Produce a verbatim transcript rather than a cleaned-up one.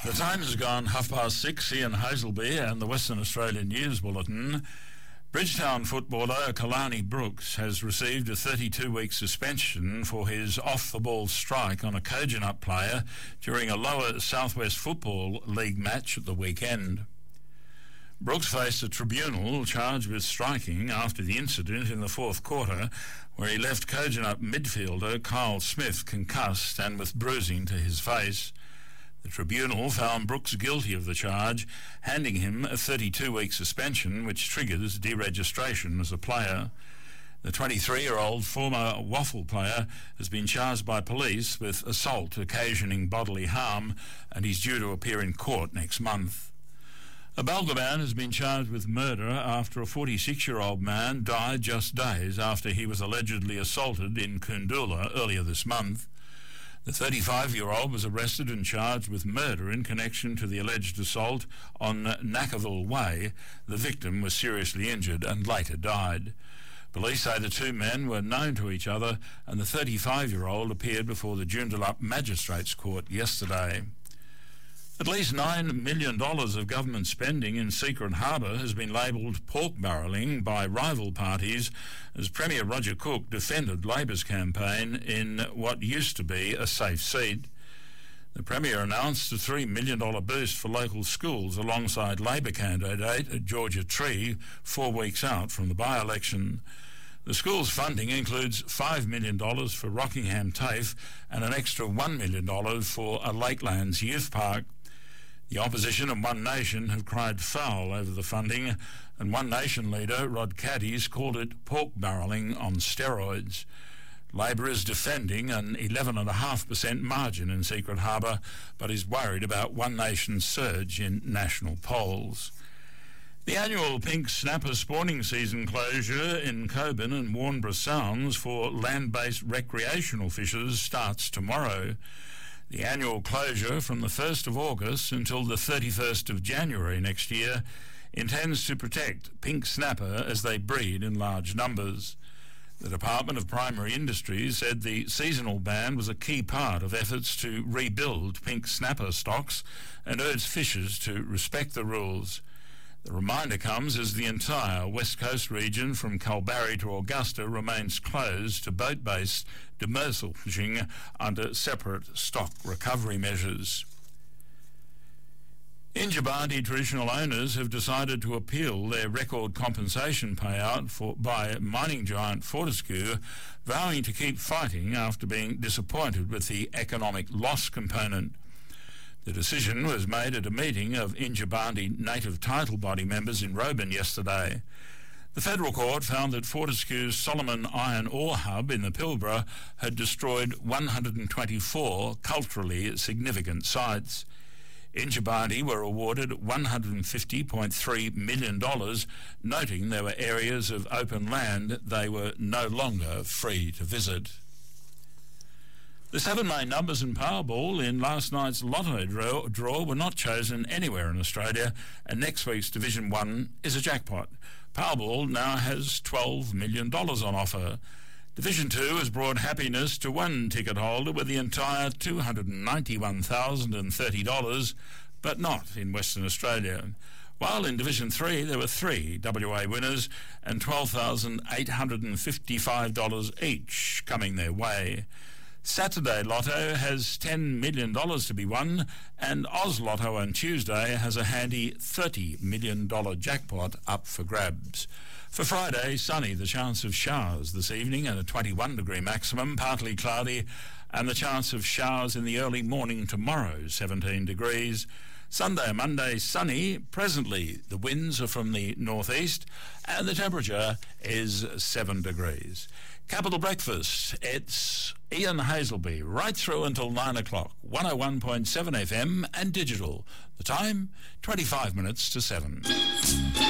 The time has gone half past six. Ian Hazelby and the Western Australian News Bulletin. Bridgetown footballer Kalani Brooks has received a thirty-two week suspension for his off-the-ball strike on a Kojonup player during a lower Southwest Football League match at the weekend. Brooks faced a tribunal charged with striking after the incident in the fourth quarter, where he left Kojonup midfielder Kyle Smith concussed and with bruising to his face. The tribunal found Brooks guilty of the charge, handing him a thirty-two week suspension, which triggers deregistration as a player. The twenty-three-year-old former Waffle player has been charged by police with assault occasioning bodily harm, and he's due to appear in court next month. A Bulga man has been charged with murder after a forty-six-year-old man died just days after he was allegedly assaulted in Koondoola earlier this month. The thirty-five-year-old was arrested and charged with murder in connection to the alleged assault on Nackerville Way. The victim was seriously injured and later died. Police say the two men were known to each other, and the thirty-five-year-old appeared before the Joondalup Magistrates Court yesterday. At least nine million dollars of government spending in Secret Harbour has been labelled pork barrelling by rival parties as Premier Roger Cook defended Labor's campaign in what used to be a safe seat. The Premier announced a three million dollars boost for local schools alongside Labor candidate Georgia Tree four weeks out from the by-election. The school's funding includes five million dollars for Rockingham TAFE and an extra one million dollars for a Lakelands youth park. The opposition and One Nation have cried foul over the funding, and One Nation leader Rod Caddies called it pork barrelling on steroids. Labor is defending an eleven point five percent margin in Secret Harbour, but is worried about One Nation's surge in national polls. The annual pink snapper spawning season closure in Coburn and Warnbro Sounds for land-based recreational fishers starts tomorrow. The annual closure from the first of August until the thirty-first of January next year intends to protect pink snapper as they breed in large numbers. The Department of Primary Industries said the seasonal ban was a key part of efforts to rebuild pink snapper stocks and urged fishers to respect the rules. The reminder comes as the entire West Coast region from Kalbarri to Augusta remains closed to boat-based demersal fishing under separate stock recovery measures. Yindjibarndi traditional owners have decided to appeal their record compensation payout for, by mining giant Fortescue, vowing to keep fighting after being disappointed with the economic loss component. The decision was made at a meeting of Yindjibarndi native title body members in Roban yesterday. The federal court found that Fortescue's Solomon Iron Ore Hub in the Pilbara had destroyed one hundred twenty-four culturally significant sites. Yindjibarndi were awarded one hundred fifty point three million dollars, noting there were areas of open land they were no longer free to visit. The seven main numbers in Powerball in last night's lotto draw, draw were not chosen anywhere in Australia, and next week's Division one is a jackpot. Powerball now has twelve million dollars on offer. Division two has brought happiness to one ticket holder with the entire two hundred ninety-one thousand thirty dollars, but not in Western Australia. While in Division three there were three W A winners and twelve thousand eight hundred fifty-five dollars each coming their way. Saturday Lotto has ten million dollars to be won, and Oz Lotto on Tuesday has a handy thirty million dollars jackpot up for grabs. For Friday, sunny, the chance of showers this evening and a twenty-one degree maximum, partly cloudy, and the chance of showers in the early morning tomorrow, seventeen degrees. Sunday and Monday, sunny. Presently, the winds are from the northeast, and the temperature is seven degrees. Capital Breakfast, it's Ian Hazelby, right through until nine o'clock, one oh one point seven F M and digital. The time, twenty-five minutes to seven.